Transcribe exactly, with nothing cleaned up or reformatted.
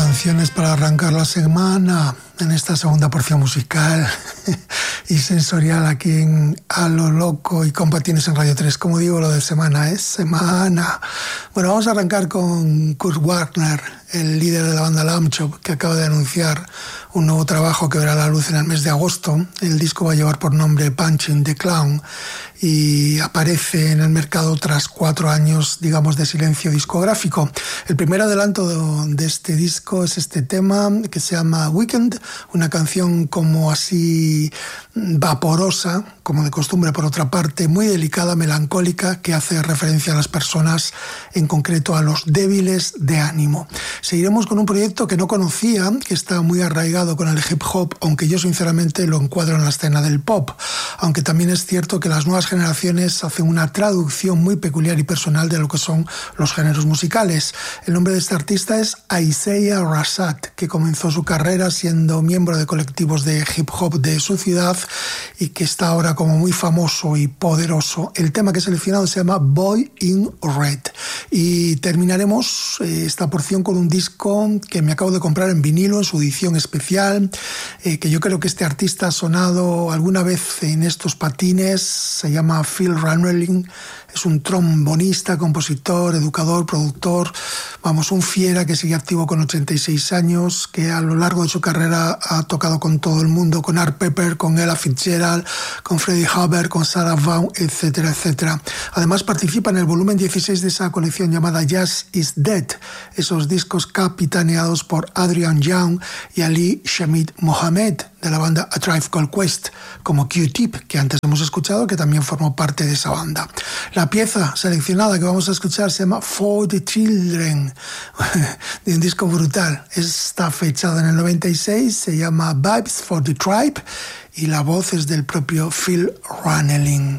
Canciones para arrancar la semana en esta segunda porción musical y sensorial aquí en A lo Loco y con Patines en Radio tres. Como digo, lo de semana es semana. Bueno, vamos a arrancar con Kurt Wagner, el líder de la banda Lamb Chop, que acaba de anunciar un nuevo trabajo que verá la luz en el mes de agosto. El disco va a llevar por nombre Punching the Clown y aparece en el mercado tras cuatro años, digamos, de silencio discográfico. El primer adelanto de este disco es este tema que se llama Weekend, una canción como así vaporosa, como de costumbre por otra parte, muy delicada, melancólica, que hace referencia a las personas, en concreto a los débiles de ánimo. Seguiremos con un proyecto que no conocía, que está muy arraigado con el hip hop, aunque yo sinceramente lo encuadro en la escena del pop, aunque también es cierto que las nuevas generaciones hacen una traducción muy peculiar y personal de lo que son los géneros musicales. El nombre de este artista es Isaiah Rashad, que comenzó su carrera siendo miembro de colectivos de hip hop de su ciudad y que está ahora como muy famoso y poderoso. El tema que he seleccionado se llama Boy in Red. Y terminaremos esta porción con un disco que me acabo de comprar en vinilo, en su edición especial, eh, que yo creo que este artista ha sonado alguna vez en estos patines. Se llama Phil Ranelling. Es un trombonista, compositor, educador, productor, vamos, un fiera que sigue activo con ochenta y seis años, que a lo largo de su carrera ha tocado con todo el mundo, con Art Pepper, con Ella Fitzgerald, con Freddie Hubbard, con Sarah Vaughan, etcétera, etcétera. Además participa en el volumen dieciséis de esa colección llamada Jazz is Dead, esos discos capitaneados por Adrian Young y Ali Shamid Mohammed, de la banda A Tribe Called Quest, como Q-Tip, que antes hemos escuchado, que también formó parte de esa banda. La pieza seleccionada que vamos a escuchar se llama For the Children, de un disco brutal. Está fechado en el noventa y seis, se llama Vibes for the Tribe y la voz es del propio Phil Ranelling.